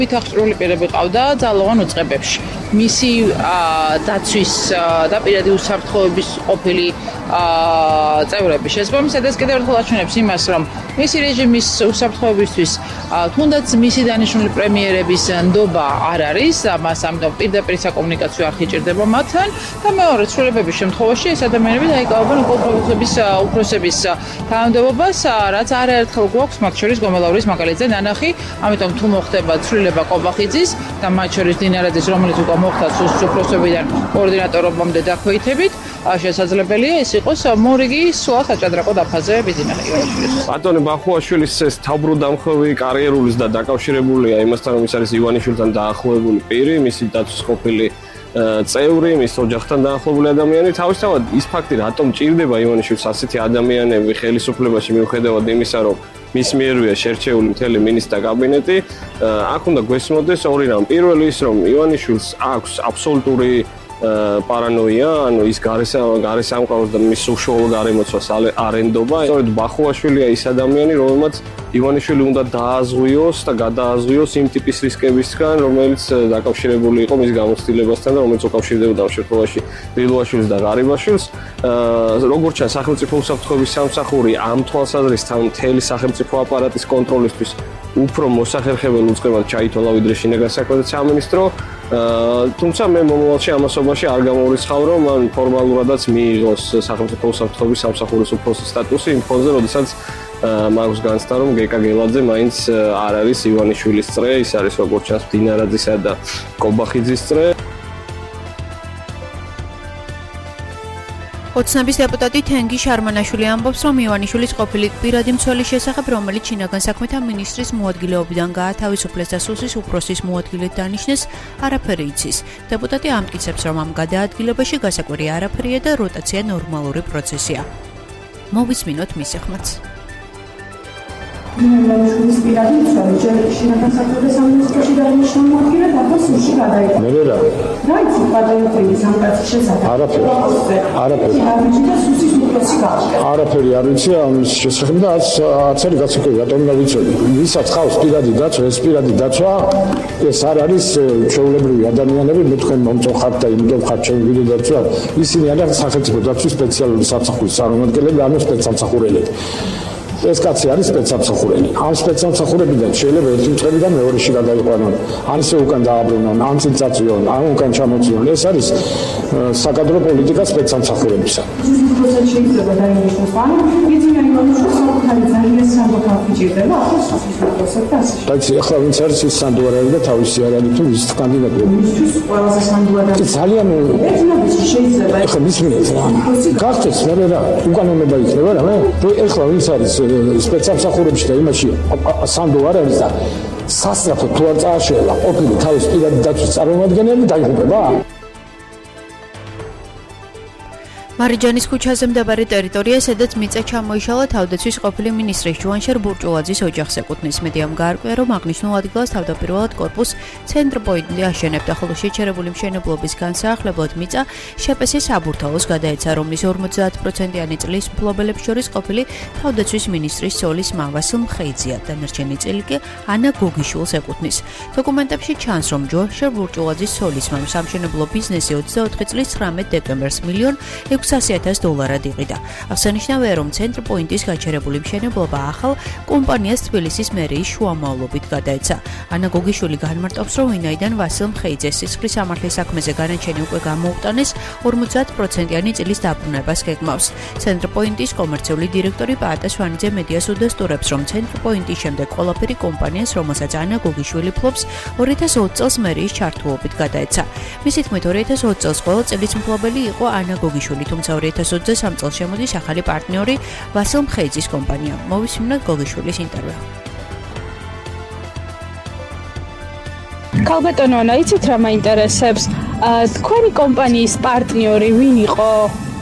ვითახჭრული პირები ყავდა ძალოვან უწყებებში. მისი დაცვის და პირადი უსაფრთხოების ყოფილი წევრები შესაბამისად ეს კიდევ ერთხელ აჩვენებს იმას, რომ მისი რეჟიმის უსაფრთხოებისთვის თუნდაც მისი დანიშნული პრემიერების ნდობა არ არის, ამას ამიტომ პირდაპირ საკომუნიკაციო არხი ჭირდება მათთან და მეორე ცვლილებების შემთხვევაში ეს ადამიანები დაიკავებენ უფროსების თანამდებობას, რაც არაერთხელ გვაქვს მათ შორის გომელაურის მაგალითზე ნანახი, ამიტომ თუ მოხდება ცვლილება კობახიძის და მათ შორის დინარაძის, რომელიც უკვე მოხდა უფროსებიდან კოორდინატორობამდე დაქვეითებით, შესაძლებელია ეს იყოს მორიგი სულ საჭადრაკო დაფაზე ბიზნესის ირაშვილის. ბატონი ბახუაშვილის ეს თავბრუდამხვევი კარიერულის და დაკავშირებულია იმასთან, რომ ის არის ივანიშვილთან დაახლოებული პირი, მისი დაცვის ყოფილი წევრი, მის ოჯახთან დაახლოებული ადამიანი. თავისთავად ის ფაქტი, რატომ ჭირდება ივანიშვილს ასეთი ადამიანები ხელისუფლებაში მიუხედავად იმისა, რომ მის მიერვეა შერჩეული მთელი მინისტრთა კაბინეტი, აქ უნდა გვესმოდეს ორი რამ. პირველი ის, რომ ივანიშვილს აქვს აბსოლუტური პარანოია, ანუ ის გარესამყაროს და მის უშუალო გარემოცვას არენდობა. სწორედ ბახუაშვილია ის ადამიანი, რომელმაც ივანიშვილი უნდა დააზღვიოს და გადააზღვიოს იმ ტიპის რისკებისგან, რომელიც დაკავშირებული იყო მის გამოცდილებასთან და რომელიც უკავშირდებოდა ამ შემთხვევაში დილუაშვილს და ღარიბაშვილს. როგორც ჩანს, სახელმწიფო უსაფრთხოების სამსახური ამ თვალსაზრისით მთელი სახელმწიფო აპარატის კონტროლისთვის უფრო მოსახერხებელ უწყებად ჩაითვალა, ვიდრე შინაგან საქმეთა სამინისტრო. თუმცა მე მომავალში ამასობაში არ გამოვრიცხავ, რომ მან ფორმალურადაც მიიღოს სახელმწიფო უსაფრთხოების სამსახურის უფროსის სტატუსი იმ ფონზე, როდესაც მაქვს განცდა, რომ გეკა გელაძე მაინც არ არის ივანიშვილის წრე, ის არის როგორც ჩანს დინარაძისა და კობახიძის წრე. ოცნების დეპუტატი თენგი შარმანაშვილი ამბობს, რომ ივანიშვილის ყოფილი პირადი მცველის შესახებ, რომელიც შინაგან საქმეთა მინისტრის მოადგილეობიდან გაათავისუფლეს და სუსის უფროსის მოადგილედ დანიშნეს, არაფერი იცის. დეპუტატი ამტკიცებს, რომ ამ გადაადგილებაში გასაკვირი არაფერია და როტაცია ნორმალური პროცესია. მოვისმინოთ მის ხმაც. ივანიშვილის პირადი მცველი ჯერ შინაგან საქმეთა სამინისტროში დაინიშნა მოადგილე და ახლა სულში გადაიყვანა. მე რა. რაიცი პატრიოტიზმის ამ კაცის შესახებ? არაფერი. სუსის უფროსი გააკეთა. არაფერი არ ვიცი ამის შესახებ და არც არის გასაკვირი, რატომ უნდა ვიცოდი. ვისაც ხავს პირადი დაცვა, ეს პირადი დაცვა ეს არ არის ჩვეულებრივი ადამიანები, მე თქვენ მომწონხართ და იმდენ ხართ ჩემი პირადი დაცვა. ისინი არიან სახელმწიფო დაცვის სპეციალური სამსახურის წარმომადგენლები, ანუ სპეცსამსახურელები. ეს კაცი არის სპეცსამსახურელი. ამ სპეცსამსახურებიდან შეიძლება ერთი მწყებიდან მეორეში გადაიყვანონ, ან ისე უკან დააბრუნონ, ან წინ წაწვიონ, ან უკან ჩამოწვიონ. ეს არის საკადრო პოლიტიკა სპეცსამსახურებისა. უბრალოდ შეიძლება დაინიშნოს, ანუ ეძინა ივანიშვილს საკუთარი ძალიან სამოქალაქო ჭირდება, ახლა სუსის უფროსად და ასე. დაიცი, ახლა ვინც არის ის სანდუარელი და თავისი არ არის თუ ის კანდიდატია. მისთვის ყველაზე სანდუარელი. ძალიან ეძინაბიში შეიძლება. ახლა მისმინეთ რა. გახდეს მე რა, უკანონობა იქნება რა მე. ახლა ვინც არის სპეცსამსახურებში და იმაში სანდო არ არის და სასწრაფო თუ არ წააშელა ყოფილი თავის პირადი დაცვის წარმომადგენელი დაიღუპება. მარიჯანის ქუჩაზე მდებარე ტერიტორია, სადაც მიწა ჩამოიშალა თავდაცვის ყოფილი მინისტრის ჯუანშერ ბურჭულაძის ოჯახს ეკუთვნის. მედიამ გაარკვია, რომ აღნიშნულ ადგილას თავდაპირველად კორპუს ცენტრპოინტი აშენებდა, ხოლო შეჩერებული მშენებლობის განსაახლებლად მიწა შპს საბურთალოს გადაეცა, რომლის 50%-იანი წლის მფლობელებს შორის ყოფილი თავდაცვის მინისტრის ცოლის მავასილ მხეიძია. დანარჩენი წილი კი ანა გოგიშვილს ეკუთვნის. დოკუმენტებში ჩანს, რომ ჯუანშერ ბურჭულაძის ცოლის მამ სამშენებლო ბიზნესი 24 წლის 19 დეკემბერს $1,600,000 იყიდა. აღსანიშნავია, რომ ცენტრპოინტის გაჩერებული მშენებლობა ახალ კომპანიას თბილისის მერიის შუამავლობით გადაეცა. ანა გოგიშვილი განმარტავს, რომ ვინაიდან ვასილ მხეიძეს სისხლის სამართლის საქმეზე განაჩენი უკვე გამოუტანეს, 50%-იანი წილის დაბრუნებას გეგმავს. ცენტრპოინტის კომერციული დირექტორი პაატა სვანიძე მედიას უდასტურებს, რომ ცენტრპოინტის შემდეგ ყველაფერი კომპანიას, რომელსაც ანა გოგიშვილი ფლობს, 2020 წელს მერიის ჩართულობით გადაეცა. მისი თქმით, 2020 წელს ყველა წლის მფლობელი იყო ანა გოგიშვილი, თუმცა 2023 წელს შემოდის ახალი პარტნიორი ვასილ მხეიძის კომპანია. მოვისმინოთ გოგიშვილის ინტერვიუ. ქალბატონო, იცით რა მაინტერესებს? თქვენი კომპანიის პარტნიორი ვინ იყო?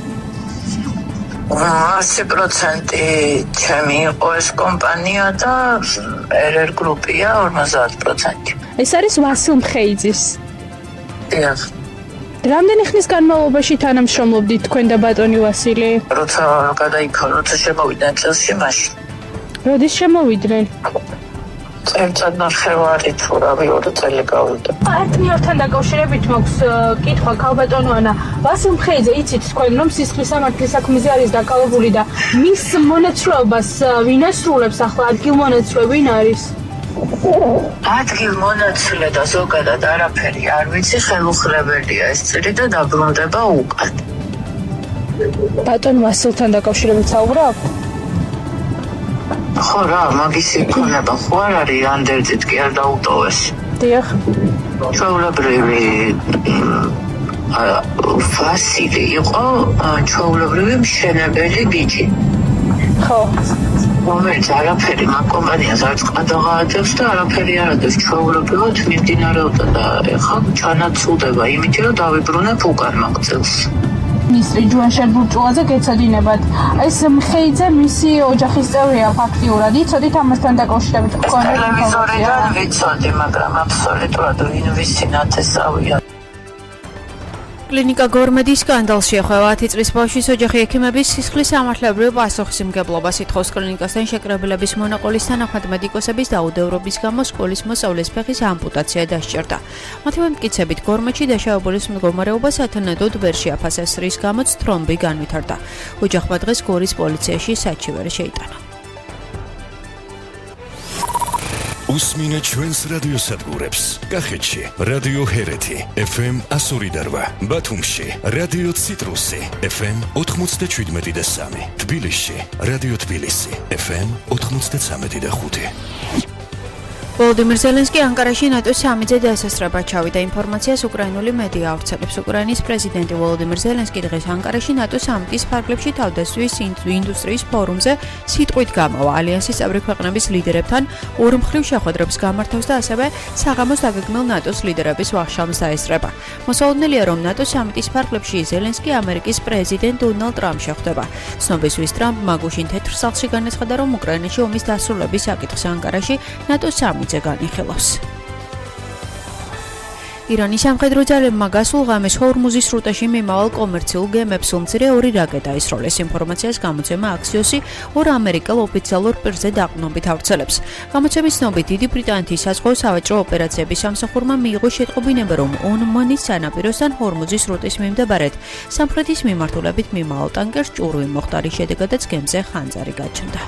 100% ჩემი იყო ეს კომპანია და RR გრუპია 50%. ეს არის ვასილ მხეიძის. დიახ. რამდენი ხნის განმავლობაში თანამშრომლობდით თქვენ და ბატონი ვასილი? როცა შემოვიდნენ წელსში მაშინ. როდის შემოვიდნენ? წელწადნახევარი თუ რავი 2 წელი გავიდა. პარტნიორთან დაკავშირებით მაქვს კითხვა ქალბატონო ანა. ვასილ მხეიძე იცით თქვენ რომ სისხლის სამართლის საქმეზე არის დაკავებული და მის მონაცვლეობას ვინ ასრულებს ახლა ადგილმონაცვლე ვინ არის? ადგილმონაცვლე და ზოგადად არაფერი არ ვიცი, ხელუხლებელია ეს წირი და დაბრუნდება უკან. ბატონ ვასილთან დაკავშირებით საუბრობ? ხო რა, მაგის იქნება ხო არ არის ანდერძით კი არ დაუტოვეს. დიახ. ჩვეულებრივი ვასილი იყო ჩვეულებრივი მშენებელი ბიჭი. ხო. რომელიც არაფერი მაგ კომპანიას არც ყადაღაადებს და არაფერი არ ადევს ჩვეულებრივად მიმდინარეობდა და ეხლა ჩანაცვლდება იმითი რომ დავიბრუნებ უკან მაგ წელს. მინისტრი ჯუანშერ ბურჭულაძე გეცოდინებათ. ეს მხეიძე მისი ოჯახის წევრია ფაქტიურად. იცოდით ამასთან დაკავშირებით თქვენ? ტელევიზორიდან ვიცოდი, მაგრამ აბსოლუტურად ვინ ვიცი ნათესავია. კლინიკა გორმედი სკანდალში ეხება 10 წლის ბავშვის ოჯახი ექიმების სისხლის სამართლებრივ პასუხისმგებლობას ითხოვს. კლინიკასთან შეკრებილების მონაყოლის თანახმად მედიკოსების დაუდევრობის გამო სკოლის მოსწავლის ფეხის ამპუტაცია დასჭირდა. მათივე მტკიცებით გორმედში დაშავებულის მდგომარეობა სათანადოდ ვერ შეაფასეს, რის გამოც თრომბი განვითარდა. ოჯახმა დღეს გორის პოლიციაში საჩივარი შეიტანა. Usmine ჩვენს რადიოსადგურებს. კახეთში რადიო ჰერეთი FM 102.8, ბათუმში რადიო ციტრუსი FM 97.3, თბილისში რადიო თბილისი FM 93.5. ვოლოდიმირ ზელენსკი ანკარაში ნატოს სამიტზე დასასწრებად ჩავიდა. ინფორმაციას უკრაინული მედია ავრცელებს. უკრაინის პრეზიდენტი ვოლოდიმირ ზელენსკი დღეს ანკარაში ნატოს სამიტის ფარგლებში თავდასხმის ინდუსტრიის ფორუმზე სიტყვით გამოვა. ალიანსის წევრი ქვეყნების ლიდერებთან ორმხრივ შეხვედრებს გამართავს და ასევე საღამოს დაგეგმილ ნატოს ლიდერების ვახშამს დაესწრება. მოსალოდნელია, რომ ნატოს სამიტის ფარგლებში ზელენსკი ამერიკის პრეზიდენტ დონალდ ტრამპს შეხვდება. ცნობისთვის ტრამპმა გუშინ თეთრ სახლში განაცხადა, რომ უკრაინაში ომის დასრულების საკითხს ანკარაში ნატოს სამიტზე განიხილავს. ირანის სამხედრო ძალებმა გასულ ღამეს ჰორმუზის სრუტეში მიმავალ კომერციულ გემებს უმცირე 2 რაკეტა ისროლეს. ინფორმაციას გამოცემა აქსიოსი 2 ამერიკელ ოფიციალურ პირზე დაყრდნობით ავრცელებს. გამოცემის ცნობით, დიდი ბრიტანეთის საზღვაო სავაჭრო ოპერაციების სამსახურმა მიიღო შეტყობინება, რომ ომანის სანაპიროსთან ჰორმუზის სრუტის მიმდებარედ სამხრეთის მიმართულებით მიმავალ ტანკერს ჭურვი მოხდა, რის შედეგადაც გემზე ხანძარი გაჩნდა.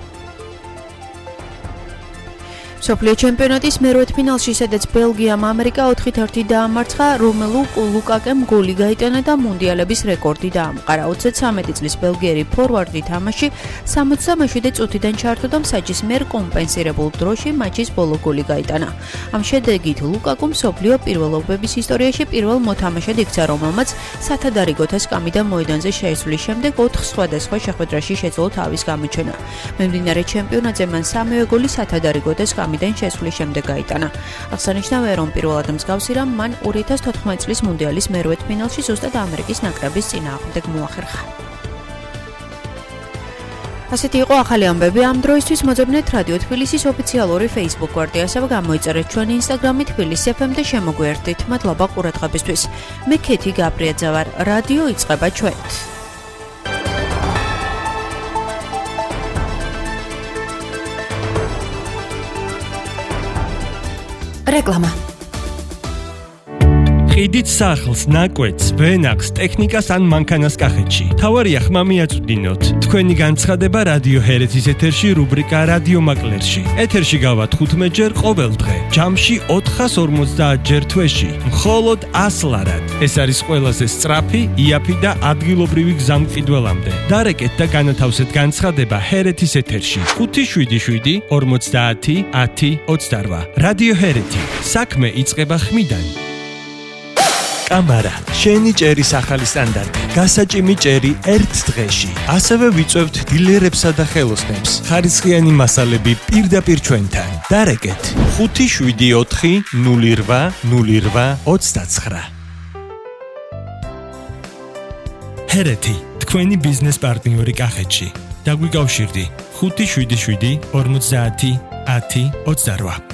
მსოფლიო ჩემპიონატის მერვედფინალში, სადაც ბელგიამ ამერიკა 4-1 დაამარცხა, რომელუ ლუკაკემ გოლი გაიტანა და მუნდიალების რეკორდი დაამყარა. 33 წლის ბელგიერი ფორვარდი თამაში 67 წუთიდან ჩაერთო და მსაჯის მიერ კომპენსირებულ დროში მატჩის ბოლო გოლი გაიტანა. ამ შედეგით ლუკაკუმ მსოფლიო პირველობების ისტორიაში პირველ მოთამაშედ იქცა, რომელმაც სათადარიგოთა სკამიდან მოედანზე შეისვლის შემდეგ 4 სხვადასხვა შეხვედრაში შეძლო თავის გამოჩენა. მიმდინარე ჩემპიონატზე მან 3-ვე გოლი სათადარიგოთა სკამიდან შესვლის შემდეგ გაიტანა. აღსანიშნავია, რომ პირველად მსგავსი რამ მან 2014 წლის მუნდიალის მერვედფინალში ზუსტად ამერიკის ნაკრების წინააღმდეგ მოახერხა. ასეთი იყო ახალი ამბები ამ დროისთვის. მოძებნეთ რადიო თბილისის ოფიციალური Facebook გვერდი, ასევე გამოიწერეთ ჩვენი Instagram-ი თბილისი FM და შემოგვიერთდით. მადლობა ყურადღებისთვის. მე ქეთი გაბრიაძე ვარ. რადიო იწყება ჩვენით. რეკლამა. ყიდით სახლს, ნაკვეთს, ვენახს, ტექნიკას ან მანქანას კახეთში. თავარია ხმა მიაწვდინოთ. თქვენი განცხადება რადიო ჰერეთის ეთერში რუბრიკა რადიო მაკლერში. ეთერში გავა 15 ჯერ ყოველ დღე. ჯამში 450 ჯერ თვეში. მხოლოდ 100 ლარად. ეს არის ყველაზე სწრაფი, იაფი და ადგილობრივი გზა მყიდველამდე. დარეკეთ და განათავსეთ განცხადება ჰერეთის ეთერში. 577 50 10 28. რადიო ჰერეთი. საქმე იწყება ხმიდან. კამარა, შენი ჭერის ახალი სტანდარტი. გასაჭიმი ჭერი ერთ დღეში. ასევე ვიწევთ დილერებსა და ხელოსნებს. ხარისხიანი მასალები პირდაპირ ჩვენთან. დარეკეთ 574 08 08 29. ჰერეთი, თქვენი ბიზნეს პარტნიორი კახეთში. დაგვიკავშირდი 577 50 10 28.